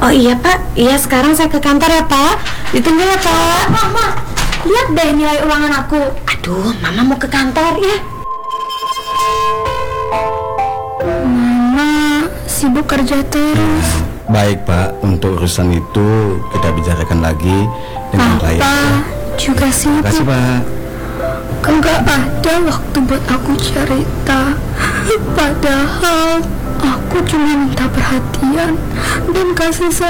Oh iya Pak, iya sekarang saya ke kantor ya Pak. Ditunggu ya Pak. Mama, lihat deh nilai ulangan aku. Aduh, Mama mau ke kantor ya. Mama sibuk kerja terus. Baik Pak, untuk urusan itu kita bicarakan lagi dengan klien. Papa juga Terima sibuk. kasih Pak. Enggak ada waktu buat aku cerita. Padahal aku cuma minta perhatian dan kasih sayang.